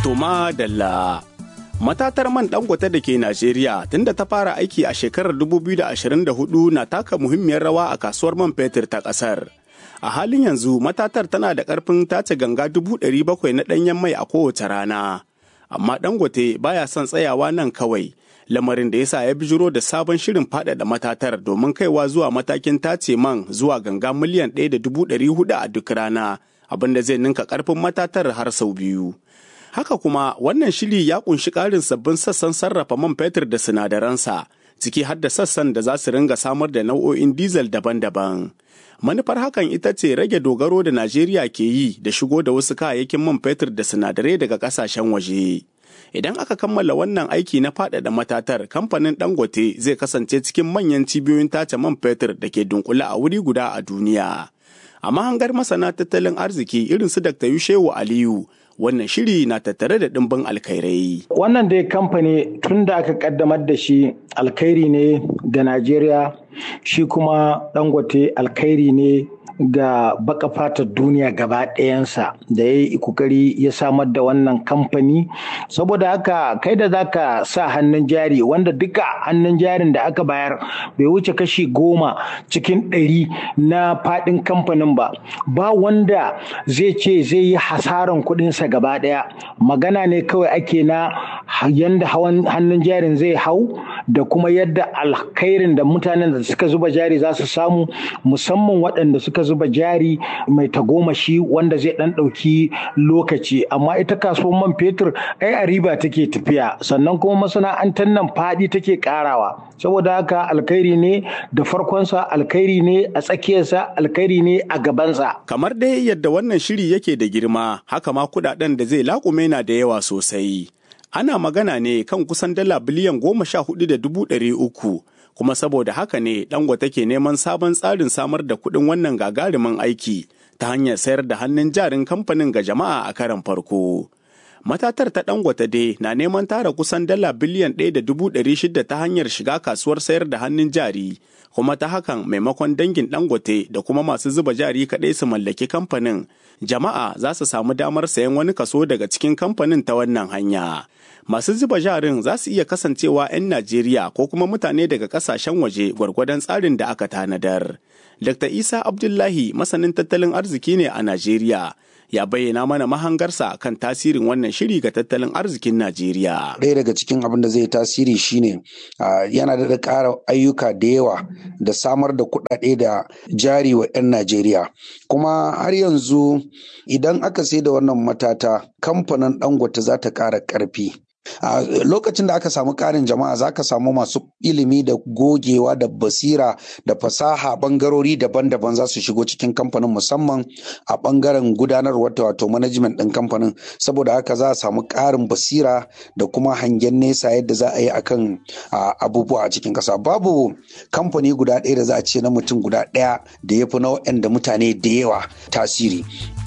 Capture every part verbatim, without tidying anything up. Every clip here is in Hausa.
Toma Dalla. Matatar man Dangote da ke Najeriya tunda ta fara aiki a shekarar dubu biyu da ashirin da hudu na taka muhimmiyar rawa a kasuwar man fetur ta ƙasar. A halin yanzu matatar tana da ƙarfin tace ganga dubu ɗari bakwai na ɗanyen mai a kowace rana. Amma Dangote baya son tsayawa nan kawai, lamarin da yasa ya bijiro da sabon shirin faɗaɗa matatar domin kaiwa zuwa matakin tace man zuwa ganga miliyan ɗaya da dubu ɗari hudu a duk rana, abin da zai ninka ƙarfin matatar har sau biyu. Haka kuma wannan shiri ya kunshi ƙarin sabbin sassan sarrafa man fetur da sinadaransa, ciki har da sassan da za su ringa samar da nau'o'in diesel daban-daban. Manufar hakan ita ce rage dogaro da Najeriya ke yi da shigo da wasu kayayyakin man fetur da sinadarai daga ƙasashen waje. Idan aka kammala wannan aiki na faɗaɗa matatar, kamfanin Dangote zai kasance cikin manyan cibiyoyin tace man fetur da ke dunkule a wuri guda a duniya. A mahangar masana tattalin arziki irin su Dakta Yushewu Aliyu, wannan shiri na tattare da ɗimbin alkhairai. Wannan dai kamfani tun da aka kaddamar da shi alkhairi ne ga Najeriya, shi kuma Dangote alkhairi ne ga baka fatar duniya gaba ɗayansa da ya yi kokari ya samar da wannan kamfani. Saboda haka kai da zaka sa hannun jari, wanda duka hannun jarin da aka bayar bai wuce kashi goma cikin ɗari na faɗin kamfanin ba, ba wanda zai ce zai yi hasaran kuɗinsa gaba ɗaya. Magana ne kawai ake na yanda hawan hannun jarin zai hau da kuma yadda alkhairin da mutanen da suka zuba jari za su samu, musamman waɗanda suka zuba jari mai tagomashi wanda zai ɗan ɗauki lokaci. Amma ita kasuwar man fetur ai a riba take tafiya, sannan kuma masana'antar nan faɗi take ƙarawa. Saboda haka alkhairi ne da farkonsa, alkhairi ne a tsakiyarsa, alkhairi ne a gabansa. Kamar dai yadda wannan shiri yake da girma, haka ma kuɗaɗen da zai laƙume na da yawa sosai. Ana magana ne kan kusan dala biliyan goma sha hudu da dubu ɗari uku, kuma saboda haka ne Dangote ke neman sabon tsarin samar da kuɗin wannan gagarumin aiki ta hanyar sayar da hannun jarin kamfanin ga jama'a a karon farko. Matatar ta Dangote dai na neman tara kusan dala biliyan ɗaya da dubu ɗari shida ta hanyar shiga kasuwar sayar da hannun jari, kuma ta hakan maimakon dangin Dangote da kuma masu zuba jari kaɗai su mallaki kamfanin, jama'a za su samu damar sayan wani kaso daga cikin kamfanin ta wannan hanya. Masu zuba jarin za su iya kasancewa 'yan Najeriya ko kuma mutane daga kasashen waje gwargwadon tsarin da aka tanadar. Dakta Isa Abdullahi masanin tattalin arziki ne a Najeriya, ya bayyana mana mahangarsa kan tasirin wannan shiri ga tattalin arzikin Najeriya. Ɗaya daga cikin abin da zai tasiri shine yana da ƙara ayyuka da yawa da samar da kuɗaɗe da jari wa 'yan Najeriya. Kuma har yanzu idan aka sai da wannan matata, kamfanin Dangote za ta ƙara ƙarfi. A lokacin da aka samu ƙarin jama'a za ka samu masu ilimi da gogewa da basira da fasaha ɓangarori daban-daban za su shigo cikin kamfanin, musamman a ɓangaren gudanarwa wato management ɗin kamfanin. Saboda haka za a samu ƙarin basira da kuma hangen nesa yadda za a yi akan abubuwa a cikin ƙasa. Babu kamfani guda ɗaya da za a ce na mutum guda ɗaya da ya fi na waɗanda mutane da yawa tasiri.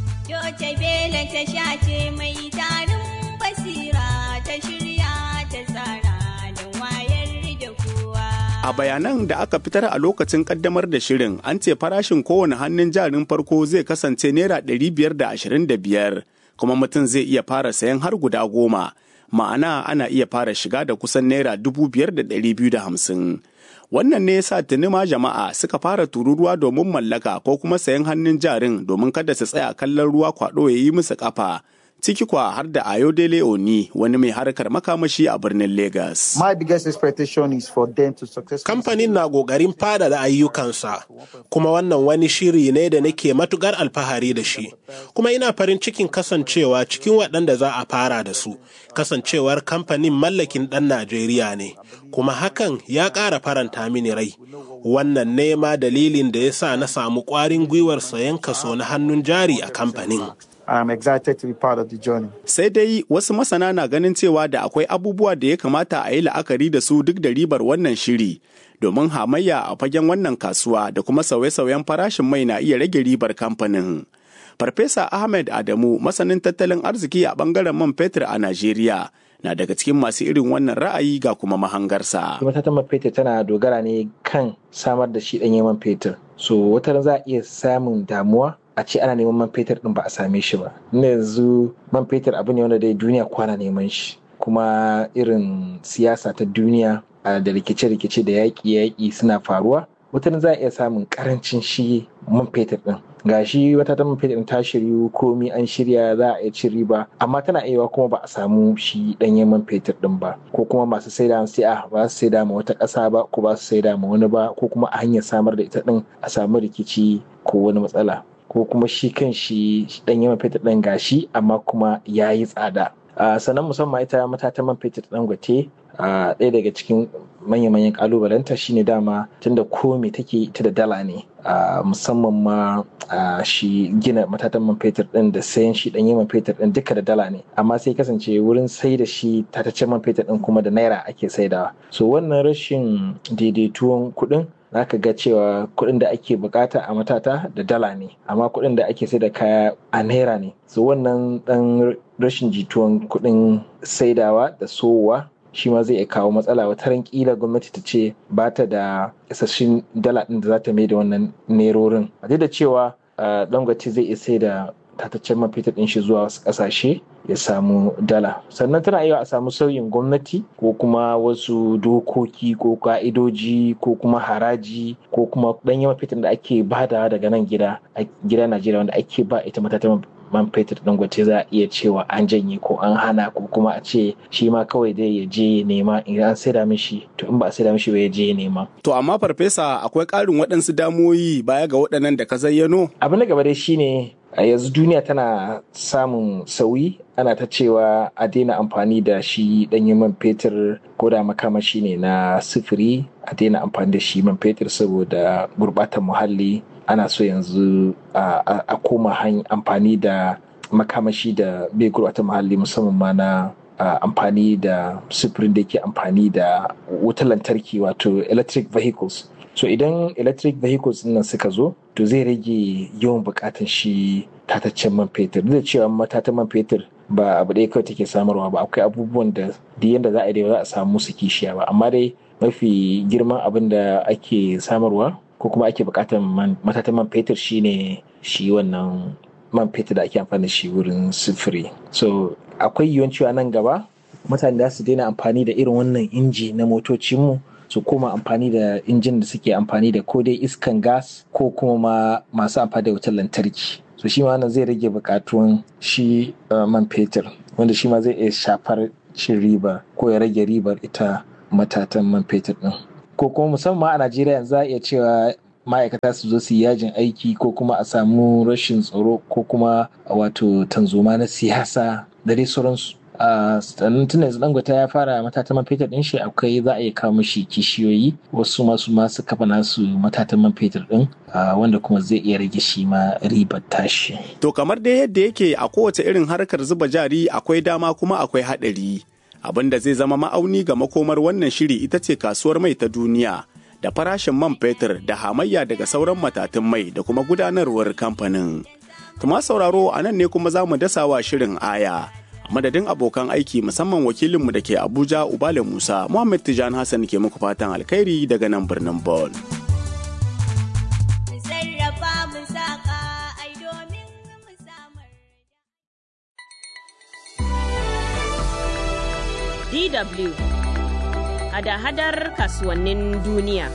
A bayanan da aka fitar a lokacin kaddamar da shirin, an ce farashin kowane hannun jarin farko zai kasance naira ɗari biyar da ashirin da biyar, kuma mutum zai iya fara sayan har guda goma. Ma'ana ana iya fara shiga da kusan naira dubu biyar da ɗari biyu da hamsin. Wannan ne yasa tuni ma jama'a suka fara tururuwa domin mallaka ko kuma sayan hannun jarin domin kada su tsaya kallon ruwa kwaɗo ya yi musu ƙafa. Ciki kwa har da Ayodele Oni, wani mai harkar makamashi a birnin Legas. My biggest expectation is for them to successfully. Kamfanin na ƙoƙarin faɗaɗa ayyukansa, kuma wannan wani shiri ne da nake matuƙar alfahari da shi. Kuma ina farin cikin kasancewa cikin waɗanda za a fara da su. Kasancewar kamfanin mallakin ɗan Najeriya ne, kuma hakan ya ƙara faranta mini rai. Wannan ne ma dalilin da ya sa na samu ƙwarin gwiwar sayan kaso na hannun jari a kamfanin. I'm excited to be part of the journey. Sai dai wasu masana na ganin cewa da akwai abubuwa da ya kamata a yi la'akari da su duk da ribar wannan shiri, domin hamayya a fagen wannan kasuwa da kuma sauye-sauyen farashin mai na iya rage ribar kamfanin. Farfesa Ahmed Adamu, masanin tattalin arziki a bangaren man fetur a Najeriya, na daga cikin masu irin wannan ra'ayi ga kuma mahangarsa. Matatan man fetur tana dogara ne kan samar da shi ɗanyen man fetur. So wata za a iya samun damuwa a ce ana neman man fetur din ba a same shi ba. Yanzu man fetur abu ne wanda dai duniya kwana neman shi, kuma irin siyasa ta duniya da rikice-rikice da yaƙi-yaƙi suna faruwa, wata za a iya samun karancin shi man fetur din. Ga shi wata ta man fetur ta shiryu, komi an shirya, za a iya cin riba, amma tana iya kuma ba a samu shi ɗanyen man fetur din ba, ko kuma masu saida sai a ba su saida ma wata ƙasa ba, ko ba su saida ma wani ba, ko kuma a hanyar samar da ita din a samu rikici ko wani matsala, ko kuma shi kan shi ɗanyen man fetur din gashi amma kuma ya yi tsada. Sannan musamman ita matatan man fetur Dangote, ɗaya daga cikin manya-manyan kalubalenta shine dama tunda komai take ita da dala ne, musamman ma shi gina matatan man fetur din da sayan shi ɗanyen man fetur din duka da dala ne, amma sai kasance wurin sai da shi tataccen man fetur din kuma da naira ake saidawa. So wannan rashin daidaituwan kuɗin zaka ga cewa kuɗin da ake bukata a matata da dala ne, amma kuɗin da ake sai da kaya a naira ne. So wannan ɗan rashin jituwan kuɗin saidawa da sowa shi ma zai iya kawo matsala. Wata ran kila gwamnati ta ce ba ta da isasshen dala ɗin da za ta mai da wannan nerorin. A da cewa Dangote zai iya sai da tataccen man fetur ɗin shi zuwa wasu ƙasashe ya samu dala. Sannan tana iya a samu sauyin gwamnati, ko kuma wasu dokoki ko ka'idoji ko kuma haraji, ko kuma ɗanyen man fetur da ake bada daga nan gida gida Najeriya wanda ake ba ita matatan man fetur Dangote za a iya cewa an janye ko an hana, ko kuma a ce shi ma kawai dai ya je ya nema, idan an saida mishi to in ba a saida mishi ba ya je ya nema. To amma farfesa, akwai ƙarin waɗansu damoyi baya ga waɗannan da ka zayyano? Abin da gaba dai shine a yanzu duniya tana samun sauyi, ana ta cewa a daina amfani da shi ɗanyen man fetur ko da makamashi ne na sufuri, a daina amfani da shi man fetur saboda gurɓatar muhalli. Ana so yanzu a koma amfani da makamashi da bai gurɓata muhalli, musamman ma na amfani da sufurin da ke amfani da wutar lantarki, wato electric vehicles. So idan electric vehicles nan suka zo, to zai rage yawan buƙatar shi tataccen man fetur. Duk da cewa matatan man fetur ba abu ɗaya kawai take samarwa ba, akwai abubuwan da da yanda za a yi za a samu su kishiya ba, amma dai mafi girman abin da ake samarwa ko kuma ake bukatar matatan man fetur shine shi wannan man fetur da ake amfani da shi wurin sufuri. So akwai yiwuwar cewa nan gaba mutane za su daina amfani da irin wannan inji na motocinmu, su koma amfani da injin da suke amfani da ko dai iskan gas ko kuma ma masu amfani da wutar lantarki. So shi ma wannan zai rage bukatuwan shi man fetur, wanda shi ma zai iya shafar cin riba ko ya rage ribar ita matatan man fetur din. Ko kuma musamman a Najeriya za a iya cewa ma'aikata su zo su yi yajin aiki, ko kuma a samu rashin tsaro, ko kuma wato tanzoma na siyasa da dai sauransu. Sannan tun yanzu Dangote ya fara matatan man fetur din shi, akwai za a iya kawo mishi kishiyoyi, wasu masu masu kafa nasu matatan man fetur din, wanda kuma zai iya rage shi ma ribar tashi. To kamar dai yadda yake a kowace irin harkar zuba jari akwai dama kuma akwai haɗari. Abin da zai zama ma'auni ga makomar wannan shiri ita ce kasuwar mai ta duniya da farashin man fetur da hamayya daga sauran matatun mai da kuma gudanarwar kamfanin. Tuma sauraro a nan ne kuma za mu dasawa shirin aya. A madadin abokan aiki musamman wakilinmu da ke Abuja Ubale Musa, Muhammad Tijan Hassan ke muku fatan alkhairi daga nan birnin Bon. D W hada-hadar kasuwannin duniya.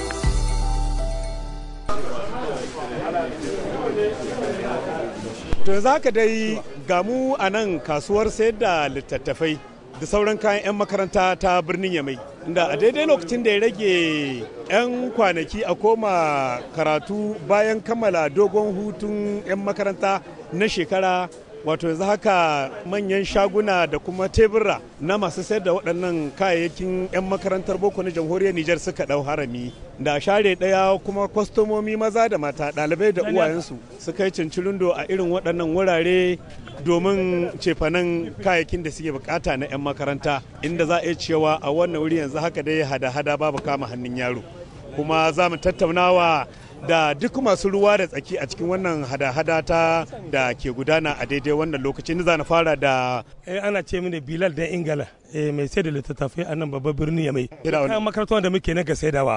To za ka dai gamu a nan kasuwar sayar da littattafai da sauran kayan 'yan makaranta ta birnin Yamai, inda a daidai lokacin da ya rage 'yan kwanaki a koma karatu bayan kammala dogon hutun 'yan makaranta na shekara. Wato yanzu haka manyan shaguna da kuma tebura na masu sayar da waɗannan kayayyakin 'yan makarantar boko na jamhuriyar Nijar suka ɗau harami, da share ɗaya kuma kwastomomi maza da mata, ɗalibai da uwayensu suka yi cincirindo a irin waɗannan wurare domin cefanen kayayyakin da suke bukata na 'yan makaranta, inda za a iya cewa a wannan wuri yanzu haka dai hada-hada babu kama hannun yaro. Kuma za mu tattaunawa da duk masu ruwa da tsaki a cikin wannan hada-hada ta da ke gudana a daidai wannan lokacin. Za na fara da eh, ana ce mini Bilal dan Ingala, eh, mai sai da littattafai a nan babban birnin Yamai. Kayan makarantar da muke na ga saidawa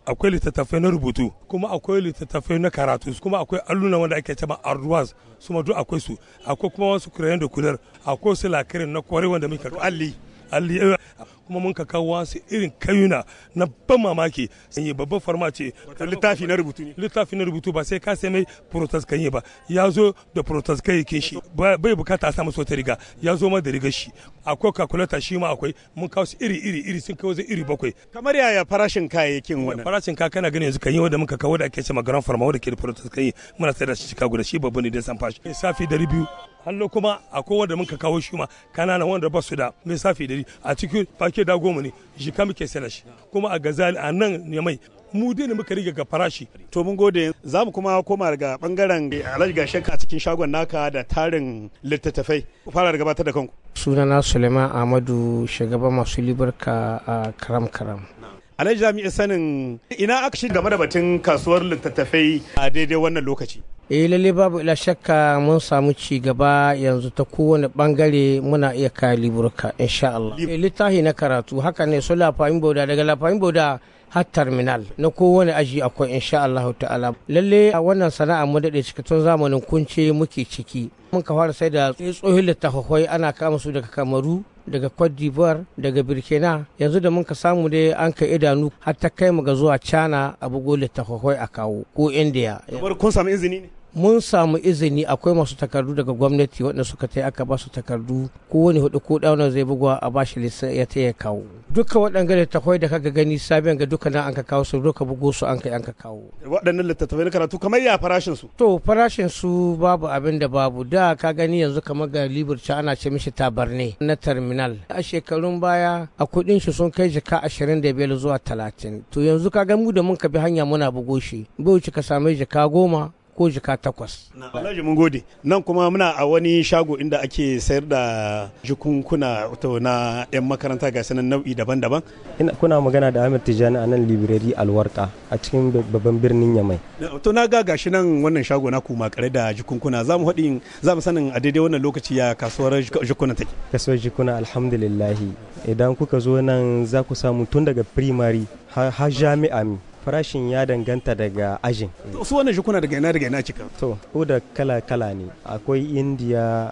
akwai littattafai na rubutu, kuma akwai littattafai na karatu, kuma akwai alluna wanda ake cewa arduaz su ma duk akwai su, akwai kuma wasu kurayen da kular, akwai su lakirin na kware wanda muka alli alli kuma mun ka kawo wasu irin kayuna na ban mamaki. Sanye babban farma ce littafi na rubutu ne, littafi na rubutu ba sai ka sai mai protest kan yi ba, ya zo da protest kai kin shi bai bukata a sa masa wata riga, ya zo ma da rigar shi. Akwai calculator shi ma akwai, mun kawo su iri iri iri sun kawo zai iri bakwai. Kamar yaya farashin kayayyakin wannan? Farashin ka kana ganin yanzu kan yi wanda muka kawo da ake cewa garan farma wanda ke da protest kan yi, muna sai da shi Chicago da shi babban ne da san fashi. Safi dari biyu hallo kuma akwai wanda muka kawo shi ma kanana wanda ba su da mai safi dari a cikin fake da goma ne jika muke sai shi, kuma a gazali a nan ne mai mu dai ne muka rige ga farashi. To mun gode, za mu kuma koma daga bangaren Alhaji Gashenka a cikin shagon naka da tarin littattafai. Fara da gabatar da kanku. Sunana Suleiman Ahmadu, shugaban masu libarka a Karam Karam. Alhaji za mu iya sanin ina aka shi game da batun kasuwar littattafai a daidai wannan lokaci. Eh lalle babu ila shakka mun samu ci gaba yanzu ta kowane bangare muna iya kayan liburka insha Allah. Eh littafi na karatu haka ne su lafayin boda daga lafayin boda har terminal na kowane aji akwai insha Allah ta'ala. Lalle a wannan sana'a mu dade cikatun zamanin kunce muke ciki. Mun ka fara sai da tsohon littafai ana kama su daga Kamaru, daga Cote d'Ivoire, daga Burkina. Yanzu da mun ka samu dai an kai idanu har ta kai mu ga zuwa China a bugo littafai a kawo ko India. Kamar kun samu izini ne? Mun samu izini, akwai masu takardu daga gwamnati waɗanda suka tai aka ba su takardu kowane hudu ko ɗauna zai bugwa a bashi lissa ya ta ya kawo. Duka waɗanda littattafai da kaga gani sabiyan ga duka nan an ka kawo su duka bugo su an kai an ka kawo. Waɗannan littattafai na karatu kamar ya farashin su? To farashin su babu abin da babu, da ka gani yanzu kamar ga liburci ana ce mishi tabarne na terminal. A shekarun baya a kuɗin shi sun kai jika ashirin da biyar zuwa talatin. To yanzu ka ga mu da mun ka bi hanya muna bugo shi bai wuce ka same jika goma ko jika takwas. Alhaji mun gode. Nan kuma muna a wani shago inda ake sayar da jikunkuna to na 'yan makaranta ga sanan nau'i daban-daban. Kuna magana da Ahmed Tijani a nan library Alwarka a cikin babban birnin Yamai. To na ga gashi nan wannan shago na kuma kare da jikunkuna, za mu haɗin za mu sanin a daidai wannan lokaci ya kasuwar jikuna take. Kasuwar jikuna alhamdulillah idan kuka zo nan za ku samu tun daga primary har jami'a mi. Farashin ya danganta daga ajin. Su wannan jikuna daga ina daga ina cika? To, ko da kala-kala ne. Akwai India,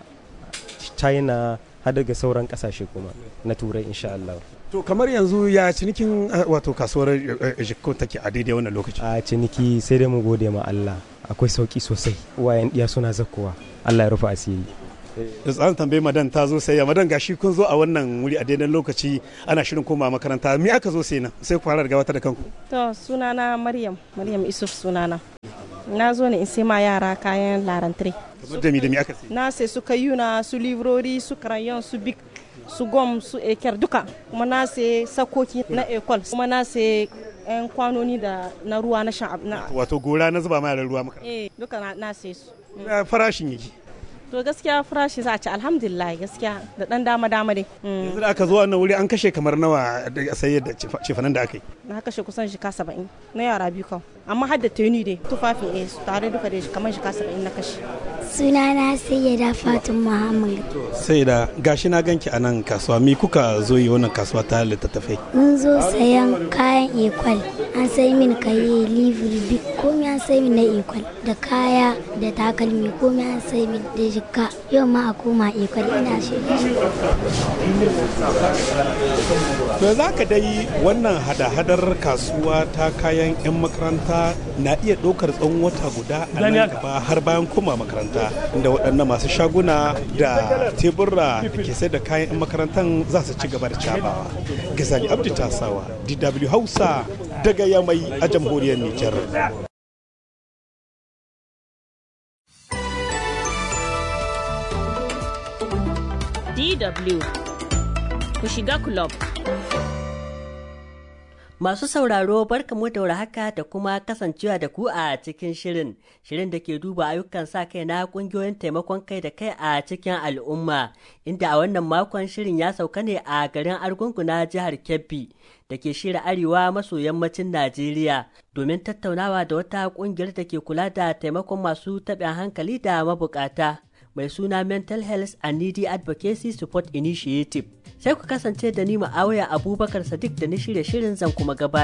China, har daga sauran kasashe kuma na Turai insha Allah. To, kamar yanzu ya cinikin wato kasuwar jikko take a daidai wannan lokaci? A ciniki sai dai mu gode ma Allah. Akwai sauki sosai. Wayan diya suna zakkowa. Allah ya rufe asiri. Tsarin tambayi madan ta zo sai ya madan gashi kun zo a wannan wuri a daidai lokaci ana shirin koma makaranta, me aka zo sai nan sai ku fara da gabatar da kanku. To sunana Maryam Maryam Isuf sunana, na zo ne in sai ma yara kayan larantare. Kamar da mi da mi aka sai? Na sai su kayuna, su livrori, su crayon, su bik, su gom, su eker duka, kuma na sai sakoki na ecole, kuma na sai yan kwanoni da na ruwa na shan abu. Wato gora na zuba ma yaran ruwa maka? Eh duka na sai su. Farashin yake? To gaskiya farashi za a ci alhamdulillah gaskiya da dan dama dama dai. Yanzu da aka zo wannan wuri an kashe kamar nawa da sayar da cefanen da aka yi? Na kashe kusan shika saba'in na yara biyu kan, amma har da tuni dai tufafin eh tare duka dai kamar shika saba'in na kashe. Sunana Sayyida Fatima Muhammad. Sayyida gashi na ganki a nan kasuwa, me kuka zo yi wannan kasuwa ta littattafai? Mun zo sayan kayan ekwal, an sai min kaye livri bik komai an sai min na ekwal da kaya da takalmi komai an sai min da jikka, yau ma a koma ekwal ina shi. To za ka dai wannan hada-hadar kasuwa ta kayan 'yan makaranta na iya ɗaukar tsawon wata guda a nan gaba har bayan koma makaranta, inda waɗannan masu shaguna da teburra da ke sai da kayan 'yan makarantar za su ci gaba da cabawa. Gazali Abdi Tasawa, D W Hausa daga Yamai a jamhuriyar Nijar. D W ku shiga club. Masu sauraro barkamu da haka da kuma kasancewa da ku a cikin shirin, shirin da ke duba ayyukan sa kai na kungiyoyin taimakon kai da kai a cikin al'umma, inda a wannan makon shirin ya sauka ne a garin Argungu na jihar Kebbi da ke shirya arewa maso yammacin Najeriya domin tattaunawa da wata kungiyar da ke kula da taimakon masu taɓin hankali da mabukata mai suna Mental Health and Needy Advocacy Support Initiative. Sai ku kasance da ni Ma'awiya Abubakar Sadiq da ni shirye shirin zan kuma gabata.